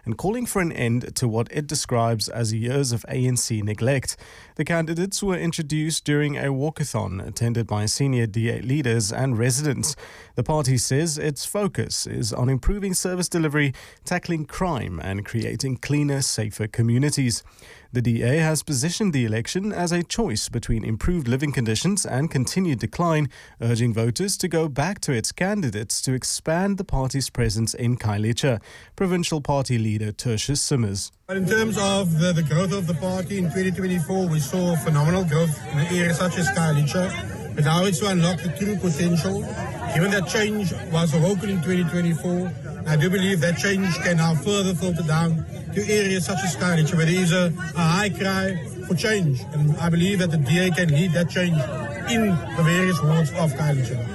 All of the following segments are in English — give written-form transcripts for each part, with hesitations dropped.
and calling for an end to what it describes as years of ANC neglect. The candidates were introduced during a walkathon attended by senior DA leaders and residents. The party says its focus is on improving service delivery, tackling crime and creating cleaner, safer communities. The DA has positioned the election as a choice between improved living conditions and continued decline, urging voters to go back to its candidates to expand the party's presence in Khayelitsha. Provincial party leader Tertius Simmers. But in terms of the growth of the party in 2024, we saw phenomenal growth in areas such as Khayelitsha. But now it's to unlock the true potential. Given that change was vocal in 2024, I do believe that change can now further filter down to areas such as Khayelitsha, where there is a high cry for change. And I believe that the DA can lead that change in the various wards of Khayelitsha.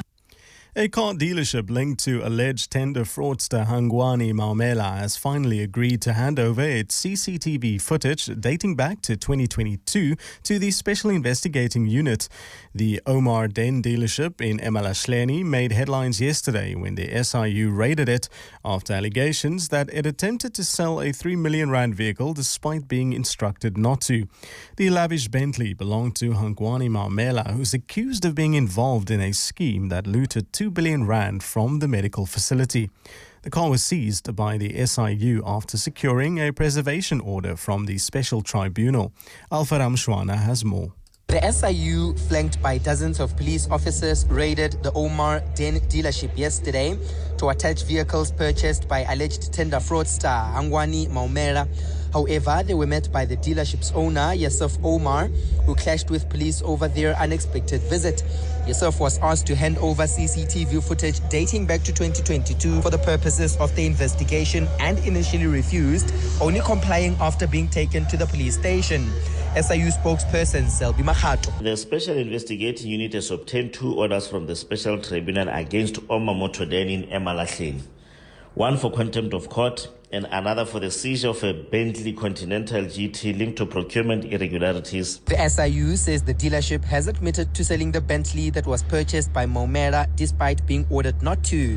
A car dealership linked to alleged tender fraudster Hangwani Maumela has finally agreed to hand over its CCTV footage dating back to 2022 to the Special Investigating Unit. The Omar Den dealership in Emalahleni made headlines yesterday when the SIU raided it after allegations that it attempted to sell a R3 million vehicle despite being instructed not to. The lavish Bentley belonged to Hangwani Maumela, who's accused of being involved in a scheme that looted R2 billion from the medical facility. The car was seized by the SIU after securing a preservation order from the special tribunal. Alpha Ramshwana has more. The SIU, flanked by dozens of police officers, raided the Omar Den dealership yesterday to attach vehicles purchased by alleged tender fraudster Hangwani Maumela. However, they were met by the dealership's owner, Yusuf Omar, who clashed with police over their unexpected visit. Yusuf was asked to hand over CCTV footage dating back to 2022 for the purposes of the investigation and initially refused, only complying after being taken to the police station. SIU spokesperson Selby Makhato. The Special Investigating Unit has obtained 2 orders from the Special Tribunal against Omar Motoden in Emalahleni. One for contempt of court and another for the seizure of a Bentley Continental GT linked to procurement irregularities. The SIU says the dealership has admitted to selling the Bentley that was purchased by Maumela despite being ordered not to.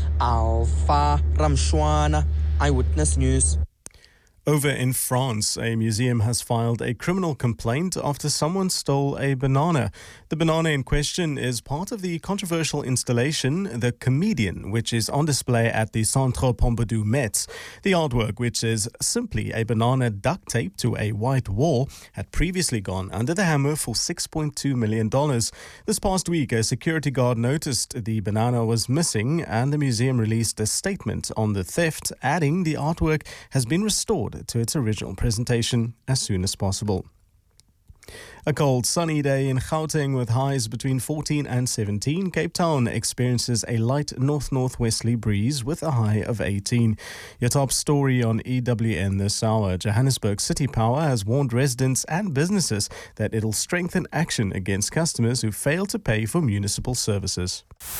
Alpha Ramshwana, Eyewitness News. Over in France, a museum has filed a criminal complaint after someone stole a banana. The banana in question is part of the controversial installation The Comedian, which is on display at the Centre Pompidou Metz. The artwork, which is simply a banana duct taped to a white wall, had previously gone under the hammer for $6.2 million. This past week, a security guard noticed the banana was missing, and the museum released a statement on the theft, adding the artwork has been restored to its original presentation as soon as possible. A cold, sunny day in Gauteng with highs between 14 and 17. Cape Town experiences a light north-northwesterly breeze with a high of 18. Your top story on EWN this hour. Johannesburg City Power has warned residents and businesses that it'll strengthen action against customers who fail to pay for municipal services.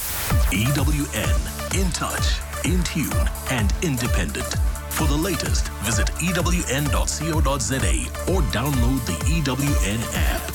EWN, in touch, in tune and independent. For the latest, visit ewn.co.za or download the EWN app.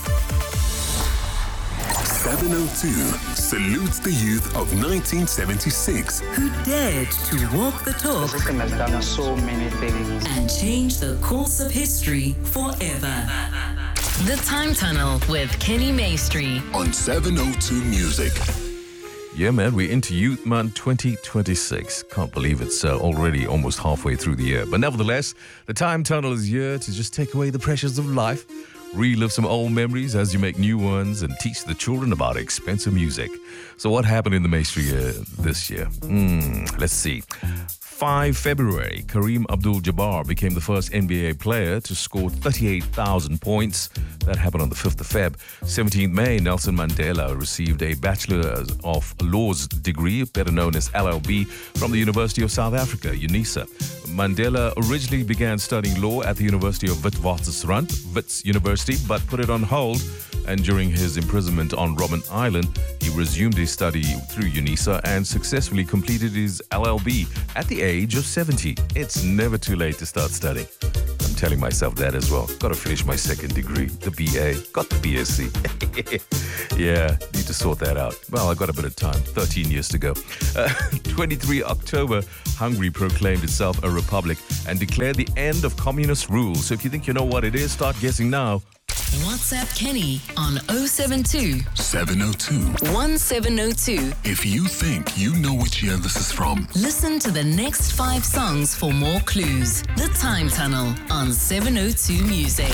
702 salutes the youth of 1976 who dared to walk the talk. The system has done so many things and change the course of history forever. The Time Tunnel with Kenny Maestri on 702 Music. Yeah, man, we're into Youth Month 2026. Can't believe it's already almost halfway through the year. But nevertheless, the Time Tunnel is here to just take away the pressures of life, relive some old memories as you make new ones, and teach the children about expensive music. So what happened in the Maestri this year? Let's see. 5 February, Kareem Abdul-Jabbar became the first NBA player to score 38,000 points. That happened on the 5th of Feb. 17th May, Nelson Mandela received a Bachelor of Laws degree, better known as LLB, from the University of South Africa, UNISA. Mandela originally began studying law at the University of Witwatersrand, Wits University, but put it on hold. And during his imprisonment on Robben Island, he resumed his study through UNISA and successfully completed his LLB at the age of 70. It's never too late to start studying. I'm telling myself that as well. Got to finish my second degree, the BA, got the BSc. Yeah, need to sort that out. Well, I got a bit of time, 13 years to go. 23 October, Hungary proclaimed itself a republic and declared the end of communist rule. So if you think you know what it is, start guessing now. WhatsApp Kenny on 072 702 1702. If you think you know which year this is from, Listen to the next 5 songs for more clues. The Time Tunnel on 702 Music.